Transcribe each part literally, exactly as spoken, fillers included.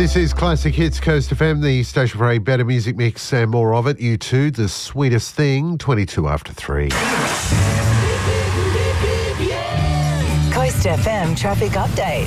This is Classic Hits Coast F M, the station for a better music mix and more of it. You too, the sweetest thing, twenty-two after three. Coast F M traffic update.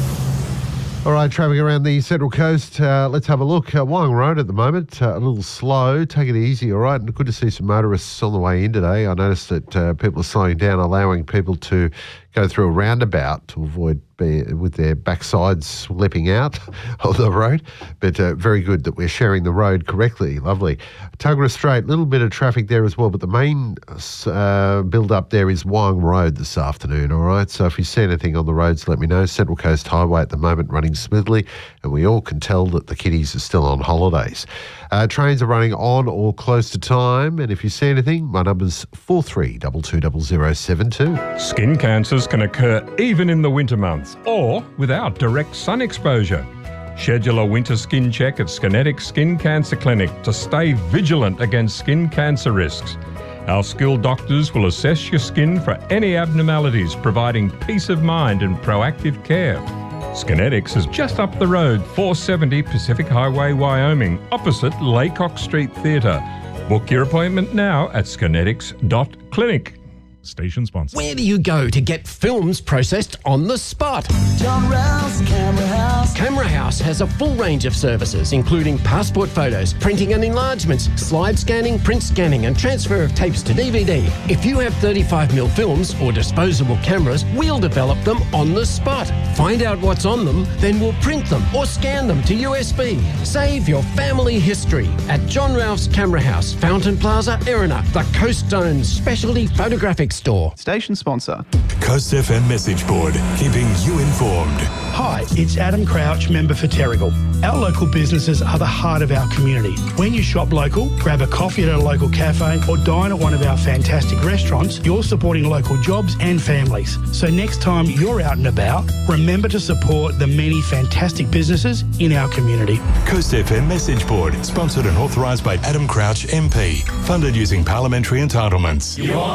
All right, traffic around the Central Coast. Uh, let's have a look. Uh, Wyong Road at the moment, uh, a little slow. Take it easy, all right? And good to see some motorists on the way in today. I noticed that uh, people are slowing down, allowing people to go through a roundabout to avoid being with their backsides slipping out on the road. But uh, very good that we're sharing the road correctly. Lovely. Tuggerah Strait, a little bit of traffic there as well, but the main uh, build-up there is Wyong Road this afternoon, all right? So if you see anything on the roads, let me know. Central Coast Highway at the moment running smoothly, and we all can tell that the kiddies are still on holidays. Uh, trains are running on or close to time, and if you see anything, my number's four three two two zero zero seven two. Skin cancers can occur even in the winter months or without direct sun exposure. Schedule a winter skin check at Skinetics Skin Cancer Clinic to stay vigilant against skin cancer risks. Our skilled doctors will assess your skin for any abnormalities, providing peace of mind and proactive care. Skinetics is just up the road, four seventy Pacific Highway, Wyoming, opposite Laycock Street Theatre. Book your appointment now at skinetics dot clinic. Station sponsor. Where do you go to get films processed on the spot? John Rouse Camera House. Camera House has a full range of services, including passport photos, printing and enlargements, slide scanning, print scanning, and transfer of tapes to D V D. If you have thirty-five millimeter films or disposable cameras, we'll develop them on the spot. Find out what's on them, then we'll print them or scan them to U S B. Save your family history at John Rouse Camera House, Fountain Plaza, Erina, the Coast Zone's specialty photographic store. Station sponsor. Coast F M message board, keeping you informed. Hi, it's Adam Crouch, member for Terrigal. Our local businesses are the heart of our community. When you shop local, grab a coffee at a local cafe, or dine at one of our fantastic restaurants, you're supporting local jobs and families. So next time you're out and about, remember to support the many fantastic businesses in our community. Coast F M message board, sponsored and authorised by Adam Crouch M P, funded using parliamentary entitlements. You